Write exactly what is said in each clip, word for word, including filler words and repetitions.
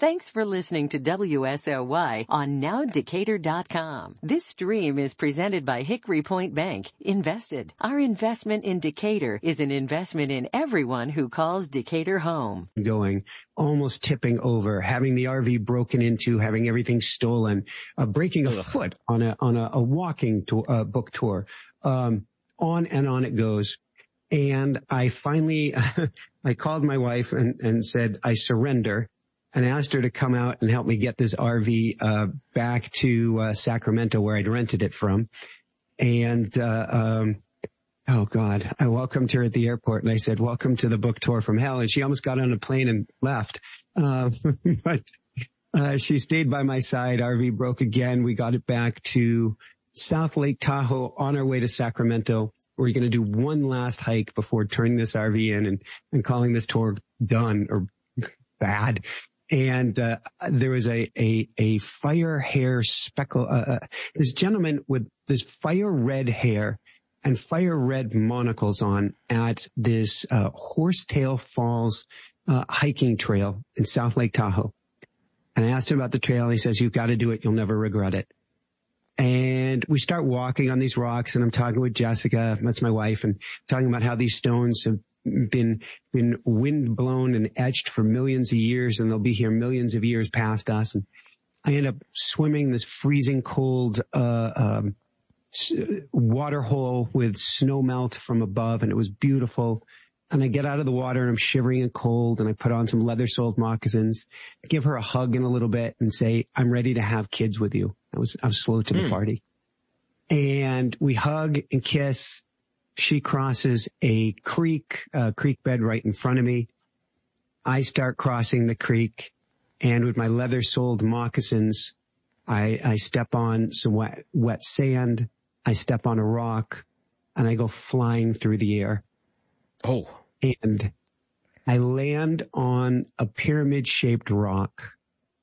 Thanks for listening to W S L Y on now decatur dot com. This stream is presented by Hickory Point Bank. Invested. Our investment in Decatur is an investment in everyone who calls Decatur home. Going, almost tipping over, having the R V broken into, having everything stolen, uh, breaking a Ugh. foot on a on a, a walking to, uh, book tour. Um, on and on it goes. And I finally, I called my wife and, and said, I surrender. And asked her to come out and help me get this R V uh back to uh, Sacramento, where I'd rented it from. And uh um oh God, I welcomed her at the airport and I said, welcome to the book tour from hell. And she almost got on a plane and left. Uh, but uh she stayed by my side. R V broke again. We got it back to South Lake Tahoe on our way to Sacramento. We're going to do one last hike before turning this R V in and, and calling this tour done or bad. And, uh, there was a, a, a fire hair speckle, uh, uh, this gentleman with this fire red hair and fire red monocles on at this, uh, Horsetail Falls, uh, hiking trail in South Lake Tahoe. And I asked him about the trail and he says, you've got to do it. You'll never regret it. And we start walking on these rocks and I'm talking with Jessica, that's my wife, and talking about how these stones have been been wind blown and etched for millions of years, and they'll be here millions of years past us. And I end up swimming this freezing cold uh um water hole with snow melt from above, and it was beautiful. And I get out of the water and I'm shivering and cold, and I put on some leather-soled moccasins, give her a hug in a little bit and say, I'm ready to have kids with you. I was I was slow to the mm. party. And we hug and kiss. She crosses a creek, uh, creek bed right in front of me. I start crossing the creek, and with my leather-soled moccasins, I, I step on some wet, wet sand. I step on a rock, and I go flying through the air. Oh. And I land on a pyramid-shaped rock,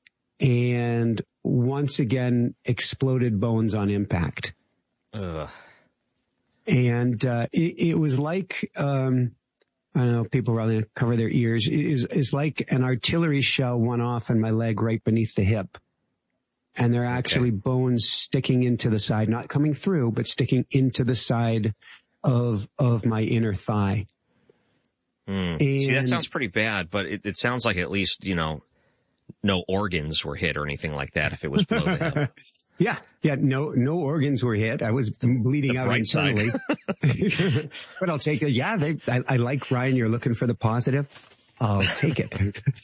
and once again exploded bones on impact. Ugh. And, uh, it, it was like, um, I don't know, people rather cover their ears. It is, it's like an artillery shell went off in my leg right beneath the hip. And there are actually okay. bones sticking into the side, not coming through, but sticking into the side of, of my inner thigh. Mm. And see, that sounds pretty bad, but it, it sounds like at least, you know, no organs were hit or anything like that if it was below the hip. Yeah, yeah, no, no organs were hit. I was bleeding the out internally. But I'll take it. Yeah, they, I, I like, Ryan, you're looking for the positive. I'll take it.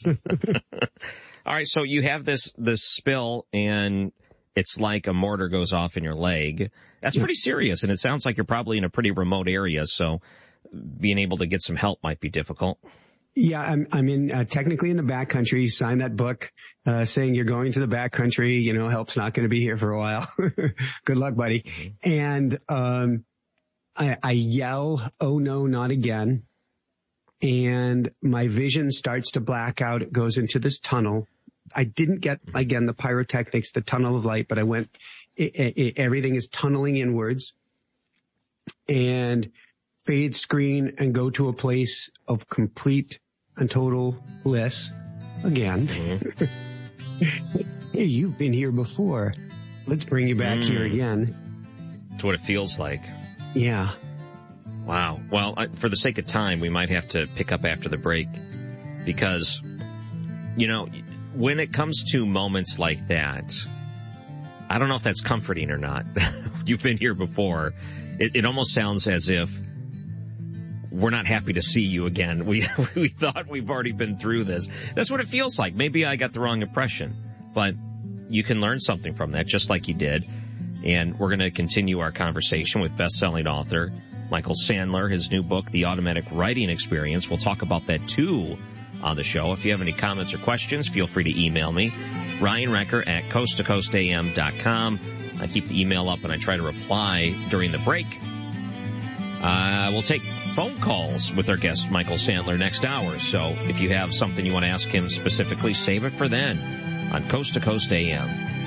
All right, so you have this, this spill and it's like a mortar goes off in your leg. That's pretty serious, and it sounds like you're probably in a pretty remote area, so being able to get some help might be difficult. Yeah, I'm, I'm in, uh, technically in the backcountry. You signed that book, uh, saying you're going to the backcountry. You know, help's not going to be here for a while. Good luck, buddy. Mm-hmm. And, um, I, I yell, oh no, not again. And my vision starts to black out. It goes into this tunnel. I didn't get, again, the pyrotechnics, the tunnel of light, but I went, it, it, everything is tunneling inwards. And fade screen and go to a place of complete and total bliss again. Mm-hmm. Hey, you've been here before. Let's bring you back mm. here again. It's what it feels like. Yeah. Wow. Well, I, for the sake of time, we might have to pick up after the break because, you know, when it comes to moments like that, I don't know if that's comforting or not. You've been here before. It, it almost sounds as if we're not happy to see you again. We we thought we've already been through this. That's what it feels like. Maybe I got the wrong impression, but you can learn something from that, just like you did. And we're going to continue our conversation with best-selling author Michael Sandler, his new book, The Automatic Writing Experience. We'll talk about that, too, on the show. If you have any comments or questions, feel free to email me, Ryan Recker at coast to coast a m dot com. I keep the email up and I try to reply during the break. Uh, we'll take phone calls with our guest, Michael Sandler, next hour. So if you have something you want to ask him specifically, save it for then on Coast to Coast A M.